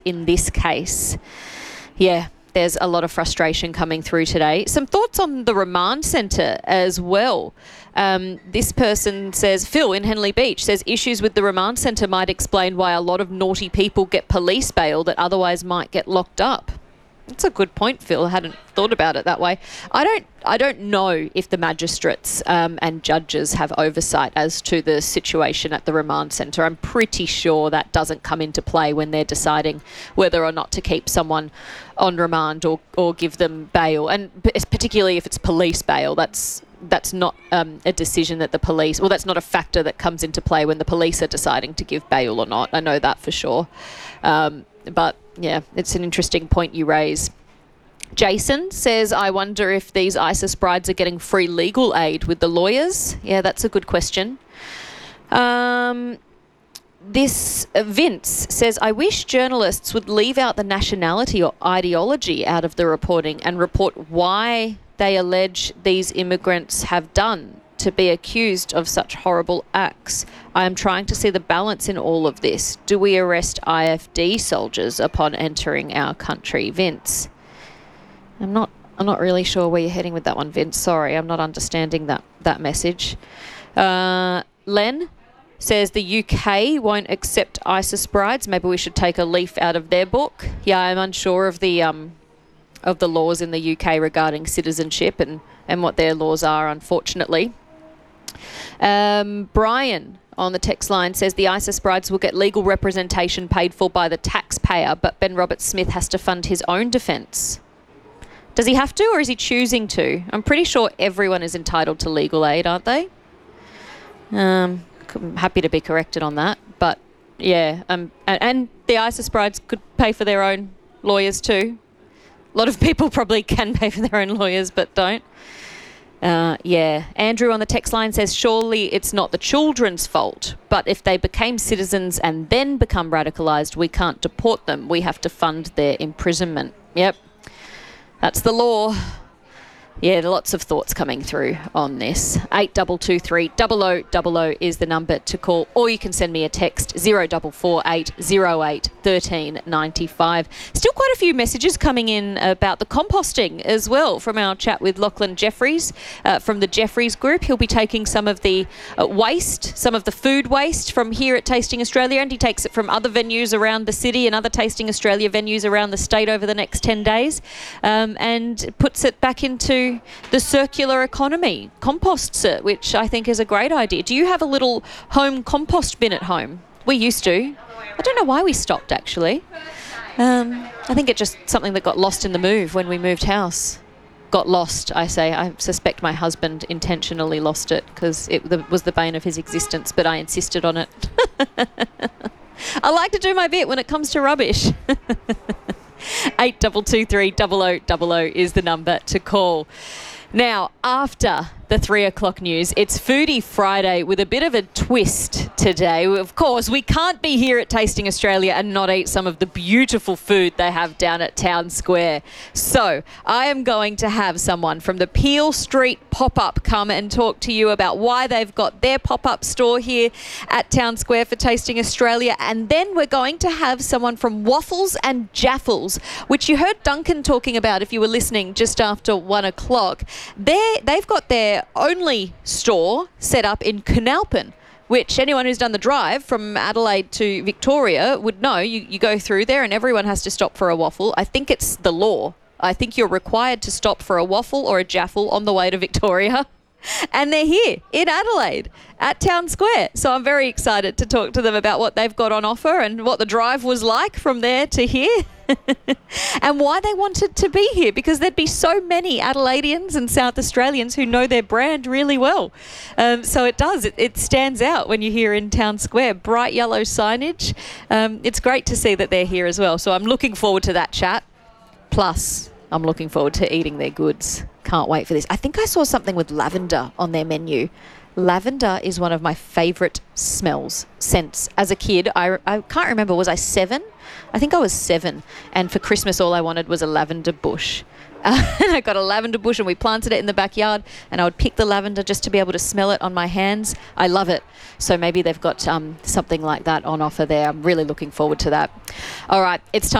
in this case. Yeah, there's a lot of frustration coming through today. Some thoughts on the remand centre as well. This person says, Phil in Henley Beach says issues with the remand centre might explain why a lot of naughty people get police bail that otherwise might get locked up. That's a good point, Phil. I hadn't thought about it that way. I don't know if the magistrates and judges have oversight as to the situation at the remand centre. I'm pretty sure that doesn't come into play when they're deciding whether or not to keep someone on remand or give them bail. And particularly if it's police bail, that's not a decision that the police... Well, that's not a factor that comes into play when the police are deciding to give bail or not. I know that for sure. But, yeah, it's an interesting point you raise. Jason says, I wonder if these ISIS brides are getting free legal aid with the lawyers. Yeah, that's a good question. This Vince says, I wish journalists would leave out the nationality or ideology out of the reporting and report why they allege these immigrants have done to be accused of such horrible acts. I am trying to see the balance in all of this. Do we arrest IFD soldiers upon entering our country? Vince. I'm not really sure where you're heading with that one, Vince. Sorry, I'm not understanding that message. Len says the UK won't accept ISIS brides. Maybe we should take a leaf out of their book. Yeah, I'm unsure of the laws in the UK regarding citizenship and what their laws are, unfortunately. Brian on the text line says the ISIS brides will get legal representation paid for by the taxpayer, but Ben Roberts-Smith has to fund his own defence. Does he have to, or is he choosing to? I'm pretty sure everyone is entitled to legal aid, aren't they? I'm happy to be corrected on that, but yeah, and the ISIS brides could pay for their own lawyers too. A lot of people probably can pay for their own lawyers, but don't. Yeah. Andrew on the text line says, surely it's not the children's fault, but if they became citizens and then become radicalised, we can't deport them. We have to fund their imprisonment. Yep. That's the law. Yeah, lots of thoughts coming through on this. 8223 0000 is the number to call, or you can send me a text 0448 08 1395. Still quite a few messages coming in about the composting as well from our chat with Lachlan Jeffries from the Jeffries Group. He'll be taking some of the waste, some of the food waste from here at Tasting Australia, and he takes it from other venues around the city and other Tasting Australia venues around the state over the next 10 days and puts it back into the circular economy, composts it, which I think is a great idea. Do you have a little home compost bin at home? We used to. I don't know why we stopped, actually. I think it's just something that got lost in the move when we moved house. Got lost, I say. I suspect my husband intentionally lost it because it was the bane of his existence, but I insisted on it. I like to do my bit when it comes to rubbish. 8223 0000 is the number to call. Now, after the 3 o'clock news, it's Foodie Friday with a bit of a twist today. Of course, we can't be here at Tasting Australia and not eat some of the beautiful food they have down at Town Square. So I am going to have someone from the Peel Street Pop-Up come and talk to you about why they've got their pop-up store here at Town Square for Tasting Australia. And then we're going to have someone from Waffles and Jaffles, which you heard Duncan talking about if you were listening just after 1 o'clock. They've got their only store set up in Canalpin, which anyone who's done the drive from Adelaide to Victoria would know. You go through there and everyone has to stop for a waffle. I think it's the law. I think you're required to stop for a waffle or a jaffle on the way to Victoria. And they're here in Adelaide at Town Square. So I'm very excited to talk to them about what they've got on offer and what the drive was like from there to here and why they wanted to be here, because there'd be so many Adelaideans and South Australians who know their brand really well. So it stands out when you're here in Town Square. Bright yellow signage. It's great to see that they're here as well. So I'm looking forward to that chat. Plus, I'm looking forward to eating their goods. Can't wait for this. I think I saw something with lavender on their menu Lavender is one of my favourite scents. As a kid, I can't remember, was I 7? I think I was 7. And for Christmas, all I wanted was a lavender bush. And I got a lavender bush and we planted it in the backyard, and I would pick the lavender just to be able to smell it on my hands. I love it. So maybe they've got something like that on offer there. I'm really looking forward to that. All right, it's time.